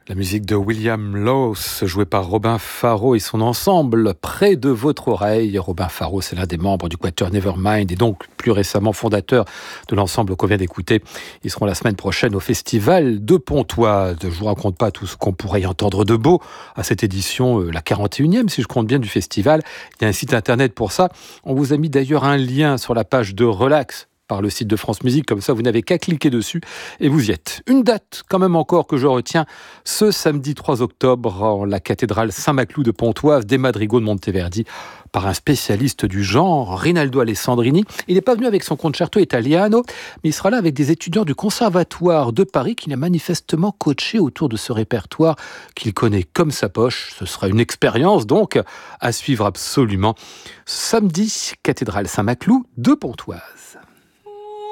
La musique de William Lawes, jouée par Robin Faro et son ensemble, près de votre oreille. Robin Faro, c'est l'un des membres du Quatuor Nevermind et donc plus récemment fondateur de l'ensemble qu'on vient d'écouter. Ils seront la semaine prochaine au Festival de Pontoise. Je ne vous raconte pas tout ce qu'on pourrait y entendre de beau à cette édition, la 41e si je compte bien du festival. Il y a un site internet pour ça. On vous a mis d'ailleurs un lien sur la page de Relax par le site de France Musique, comme ça vous n'avez qu'à cliquer dessus et vous y êtes. Une date quand même encore que je retiens, ce samedi 3 octobre en la cathédrale Saint-Maclou de Pontoise, des Madrigaux de Monteverdi, par un spécialiste du genre, Rinaldo Alessandrini. Il n'est pas venu avec son concerto italiano, mais il sera là avec des étudiants du Conservatoire de Paris qu'il a manifestement coaché autour de ce répertoire qu'il connaît comme sa poche. Ce sera une expérience donc à suivre absolument. Samedi, cathédrale Saint-Maclou de Pontoise.